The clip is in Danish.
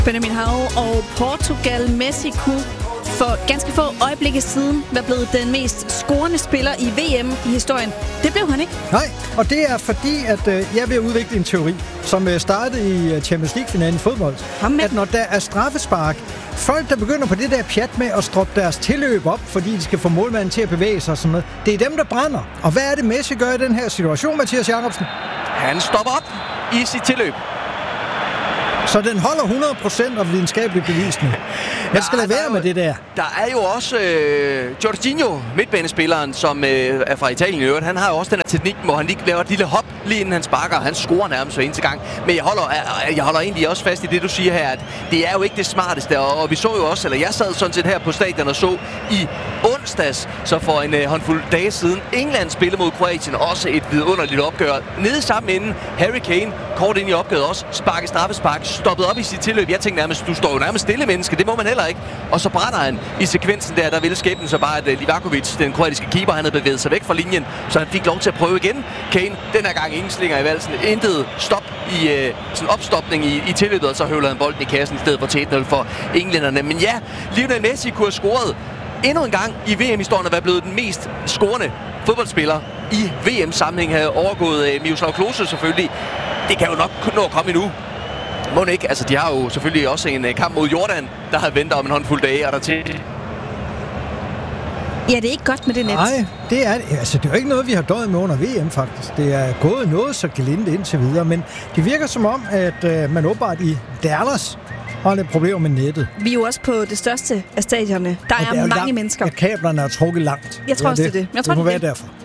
Benjamin Hav og Portugal. Messi kunne for ganske få øjeblikke siden være blevet den mest scorende spiller i VM i historien. Det blev han ikke. Nej, og det er fordi, at jeg vil udvikle en teori, som startede i Champions League-finalen i fodbold. At når der er straffespark, folk, der begynder på det der pjat med at stroppe deres tilløb op, fordi de skal få målmanden til at bevæge sig og sådan noget, det er dem, der brænder. Og hvad er det, Messi gør i den her situation, Mathias Jacobsen? Han stopper op i sit tilløb. Så den holder 100% af videnskabelig bevisning. Jeg skal lade være med det der. Der er jo også Jorginho, midtbanespilleren, som er fra Italien i øvrigt. Han har jo også den her teknik, hvor han lige laver et lille hop, lige inden han sparker. Han scorer nærmest hver eneste gang. Men jeg holder egentlig også fast i det, du siger her, at det er jo ikke det smarteste. Og vi så jo også, eller jeg sad sådan set her på stadion og så i onsdags, så for en håndfuld dage siden, England spillede mod Kroatien. Også et vidunderligt opgør. Nede sammen inden Harry Kane, kort ind i opgøret også, sparket straffespark, stoppet op i sit tilløb. Jeg tænkte nærmest, du står jo nærmest stille, menneske. Det må man heller ikke. Og så brænder han i sekvensen der ville skæbnen så bare, at Livakovic, den kroatiske keeper, han havde bevæget sig væk fra linjen, så han fik lov til at prøve igen. Kane, den her gang ingen slinger i valsen. Intet stop i sådan opstopning i tilløbet, og så høvlede han bolden i kassen i stedet for til 1-0 for englænderne. Men ja, Lionel Messi kunne have scoret endnu en gang i VM-historien og være blevet den mest scorende fodboldspiller i VM-sammenhæng, havde overgået Miroslav Klose selvfølgelig. Det kan jo nok nå at komme endnu. Må ikke? Altså, de har jo selvfølgelig også en kamp mod Jordan, der har ventet om en håndfuld dage, og der til. Ja, det er ikke godt med det net. Nej, det er jo ikke noget, vi har døjet med under VM, faktisk. Det er gået noget så gelinde indtil videre, men det virker som om, at man åbenbart i Dallas har lidt problemer med nettet. Vi er jo også på det største af stadionerne. Der er mange mennesker. Kablerne er trukket langt. Jeg tror også, det er det. Det må være derfor.